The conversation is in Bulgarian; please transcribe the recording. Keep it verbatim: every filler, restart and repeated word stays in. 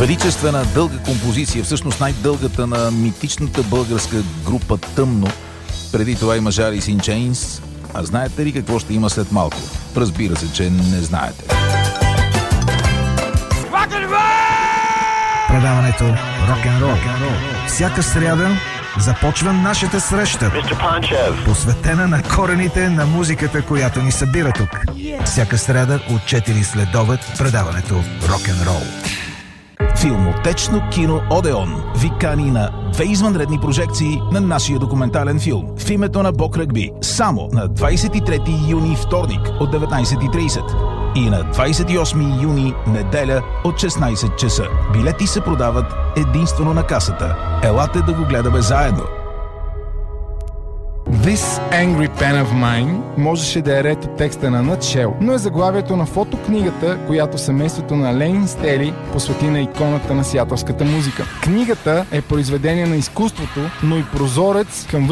Величествена дълга композиция, всъщност най-дългата на митичната българска група Тъмно. Преди това има Alice in Chains. А знаете ли какво ще има след малко? Разбира се, че не знаете. Предаването Рок-н-рол. Всяка сряда започва нашата среща, посветена на корените на музиката, която ни събира тук. Всяка сряда от четири следобед предаването Рок-н-рол. Филмотечно кино Одеон ви кани на две извънредни прожекции на нашия документален филм в името на Бог Ръгби само на двадесет и трети юни, вторник от деветнадесет и тридесет и на двадесет и осми юни, неделя от шестнадесет часа. Билети се продават единствено на касата. Елате да го гледаме заедно. This Angry Pen of Mine можеше да е ред от текста на Nutshell, но е заглавието на фотокнигата, която семейството на Лейн Стели посвети на иконата на сиатълската музика. Книгата е произведение на изкуството, но и прозорец към